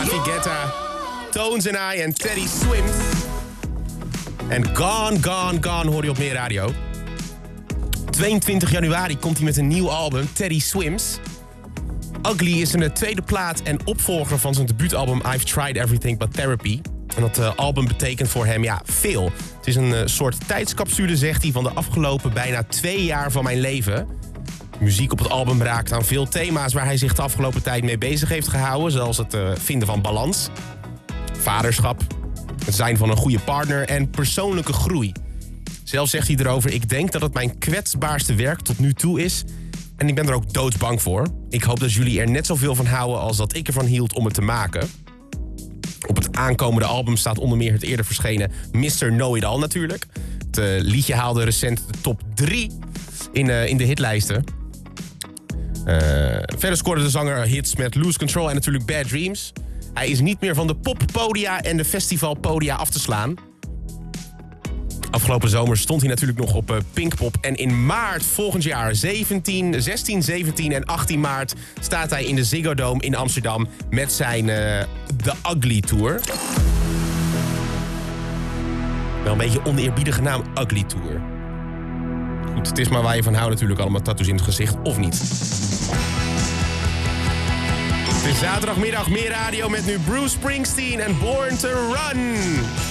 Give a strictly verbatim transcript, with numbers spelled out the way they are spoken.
David Guetta, Tones and I en Teddy Swims. En Gone, Gone, Gone hoor je op Meer Radio. tweeëntwintig januari komt hij met een nieuw album, Teddy Swims. Ugly is een tweede plaat en opvolger van zijn debuutalbum I've Tried Everything But Therapy. En dat uh, album betekent voor hem ja, veel. Het is een uh, soort tijdscapsule, zegt hij, van de afgelopen bijna twee jaar van mijn leven. Muziek op het album raakt aan veel thema's waar hij zich de afgelopen tijd mee bezig heeft gehouden. Zoals het uh, vinden van balans, vaderschap, het zijn van een goede partner en persoonlijke groei. Zelf zegt hij erover: ik denk dat het mijn kwetsbaarste werk tot nu toe is. En ik ben er ook doodsbang voor. Ik hoop dat jullie er net zoveel van houden als dat ik ervan hield om het te maken. Op het aankomende album staat onder meer het eerder verschenen mister Know-It-All natuurlijk. Het uh, liedje haalde recent de top drie in, uh, in de hitlijsten. Uh, verder scoorde de zanger hits met Lose Control en natuurlijk Bad Dreams. Hij is niet meer van de poppodia en de festivalpodia af te slaan. Afgelopen zomer stond hij natuurlijk nog op uh, Pinkpop. En in maart volgend jaar, zeventien, zestien, zeventien en achttien maart... staat hij in de Ziggo Dome in Amsterdam met zijn uh, The Ugly Tour. Wel een beetje oneerbiedige naam, Ugly Tour. Goed, het is maar waar je van houdt natuurlijk, allemaal tattoos in het gezicht, of niet. Het is zaterdagmiddag, Meer Radio met nu Bruce Springsteen en Born to Run.